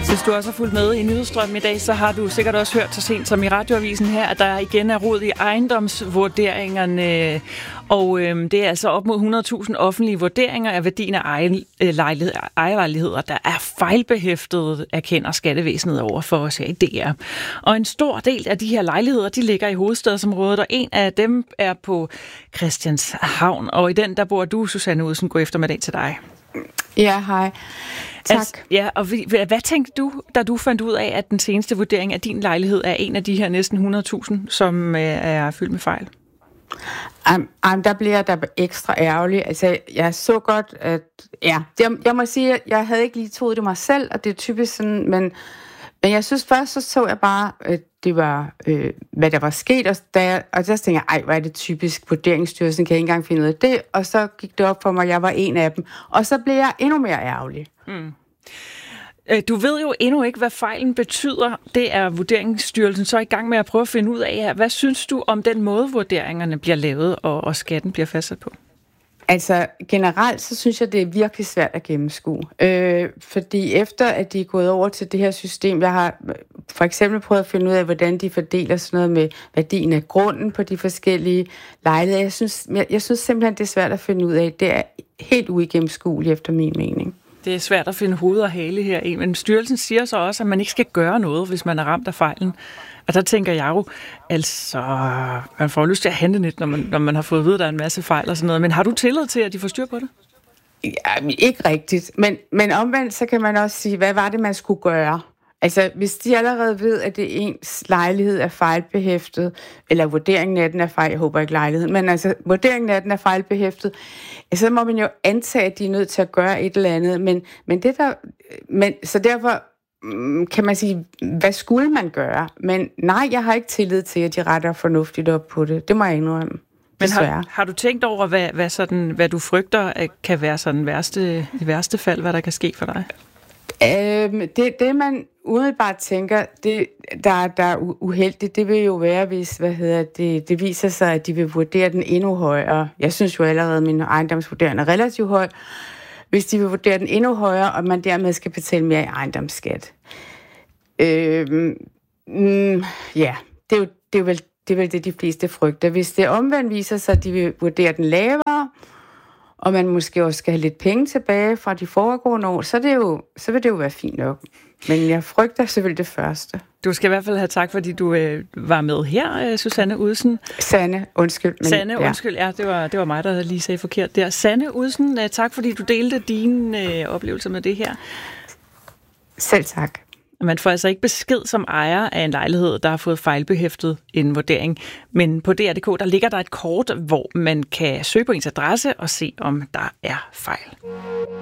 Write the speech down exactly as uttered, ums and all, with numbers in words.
Hvis du også har fulgt med i nyhedsstrømmen i dag, så har du sikkert også hørt så sent som i radioavisen her, at der igen er rod i ejendomsvurderingerne. Og øhm, det er altså op mod hundrede tusind offentlige vurderinger af værdien af egen, øh, lejlighed, ejerlejligheder, der er fejlbehæftet, erkender skattevæsenet over for os her i D R. Og en stor del af de her lejligheder, de ligger i hovedstadsområdet, og en af dem er på Christianshavn. Og i den, der bor du, Susanne Udsen. God eftermiddag til dig. Ja, hej. Tak. Altså, ja, og hvad, hvad tænkte du, da du fandt ud af, at den seneste vurdering af din lejlighed er en af de her næsten hundrede tusind, som øh, er fyldt med fejl? Um, um, der bliver jeg da ekstra ærgerlig. Altså, jeg så godt, at... Ja, jeg, jeg må sige, at jeg havde ikke lige troet det mig selv, og det er typisk sådan, men, men jeg synes først, så så jeg bare, at det var, øh, hvad der var sket, og, da jeg, og så tænkte jeg, ej, hvor er det typisk, Vurderingsstyrelsen kan ikke engang finde ud af det, og så gik det op for mig, at jeg var en af dem, og så blev jeg endnu mere ærgerlig. Mm. Du ved jo endnu ikke, hvad fejlen betyder. Det er Vurderingsstyrelsen så i gang med at prøve at finde ud af. Hvad synes du om den måde, vurderingerne bliver lavet, og, og skatten bliver fastsat på? Altså generelt, så synes jeg, det er virkelig svært at gennemskue. Øh, fordi efter, at de er gået over til det her system, jeg har for eksempel prøvet at finde ud af, hvordan de fordeler sådan noget med værdien af grunden på de forskellige lejligheder. Jeg synes, jeg, jeg synes simpelthen, det er svært at finde ud af. Det er helt uigennemskueligt efter min mening. Det er svært at finde hoved og hale her i, men styrelsen siger så også, at man ikke skal gøre noget, hvis man er ramt af fejlen. Og der tænker jeg jo, altså, man får lyst til at hente lidt, når man, når man har fået at vide, at der er en masse fejl og sådan noget. Men har du tillid til, at de får styr på det? Ja, ikke rigtigt. Men, men omvendt, så kan man også sige, hvad var det, man skulle gøre? Altså, hvis de allerede ved, at det ens lejlighed er fejlbehæftet, eller vurderingen af den er fejl, jeg håber ikke lejligheden, men altså, vurderingen af den er fejlbehæftet, så må man jo antage, at de er nødt til at gøre et eller andet. Men, men det der, men, så derfor kan man sige, hvad skulle man gøre? Men nej, jeg har ikke tillid til, at de retter fornuftigt op på det. Det må jeg indrømme. Men har, har du tænkt over, hvad, hvad, sådan, hvad du frygter kan være sådan værste, det værste fald, hvad der kan ske for dig? Øhm, det, det, man umiddelbart tænker, det, der, der er uheldigt, det vil jo være, hvis hvad hedder det, det viser sig, at de vil vurdere den endnu højere. Jeg synes jo allerede, at min ejendomsvurdering er relativt høj. Hvis de vil vurdere den endnu højere, og man dermed skal betale mere i ejendomsskat. Øhm, mm, ja, det er, jo, det, er jo vel, det er vel det, de fleste frygter. Hvis det omvendt viser sig, at de vil vurdere den lavere, og man måske også skal have lidt penge tilbage fra de foregående år, så, det jo, så vil det jo være fint nok. Men jeg frygter selvfølgelig det første. Du skal i hvert fald have tak, fordi du øh, var med her, Susanne Udsen. Sanne, undskyld. Men, Sanne, undskyld. Ja, det var, det var mig, der lige sagde forkert der. Sanne Udsen, tak fordi du delte dine øh, oplevelser med det her. Selv tak. Man får altså ikke besked som ejer af en lejlighed, der har fået fejlbehæftet en vurdering. Men på D R punktum d k, der ligger der et kort, hvor man kan søge på ens adresse og se, om der er fejl.